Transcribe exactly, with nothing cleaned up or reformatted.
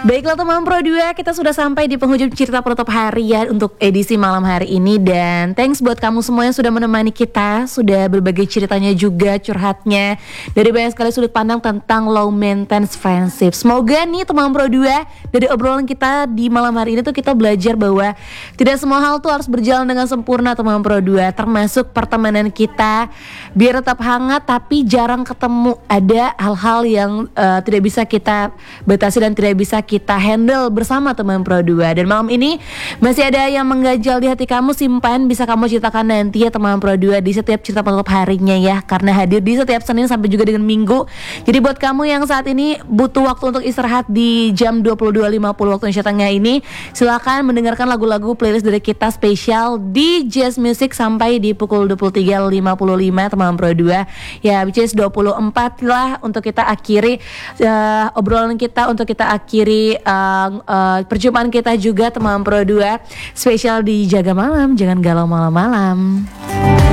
Baiklah teman Pro dua, kita sudah sampai di penghujung cerita penutup harian untuk edisi malam hari ini. Dan thanks buat kamu semua yang sudah menemani kita, sudah berbagi ceritanya juga, curhatnya dari banyak sekali sudut pandang tentang low maintenance friendship. Semoga nih teman Pro dua, dari obrolan kita di malam hari ini tuh kita belajar bahwa tidak semua hal tuh harus berjalan dengan sempurna teman Pro dua. Termasuk pertemanan kita, biar tetap hangat tapi jarang ketemu. Ada hal-hal yang uh, tidak bisa kita batasi dan tidak bisa kita kita handle bersama teman Pro dua. Dan malam ini masih ada yang mengganjal di hati kamu, simpan, bisa kamu ceritakan nanti ya teman Pro dua di setiap cerita penutup harinya ya, karena hadir di setiap Senin sampai juga dengan Minggu. Jadi buat kamu yang saat ini butuh waktu untuk istirahat di jam dua puluh dua lima puluh waktu Indonesia Tengah ini, silakan mendengarkan lagu-lagu playlist dari kita spesial di Jazz Music sampai di pukul dua puluh tiga lima puluh lima teman Pro dua. Ya, which is dua puluh empat lah untuk kita akhiri uh, obrolan kita, untuk kita akhiri Uh, uh, perjumpaan kita juga teman Pro dua spesial di Jaga Malam, jangan galau malam-malam.